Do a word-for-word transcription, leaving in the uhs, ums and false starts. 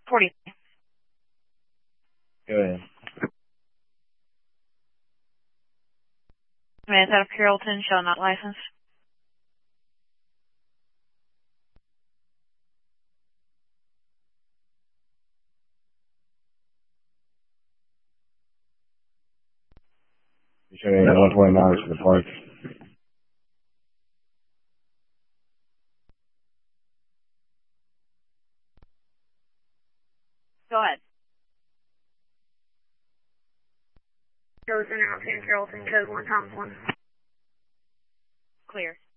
forty. Go ahead. Man, out of Carrollton, shall not license. You show me one twenty miles for the park. Go ahead. Carrollton, out in Carrollton, code one times one. Clear.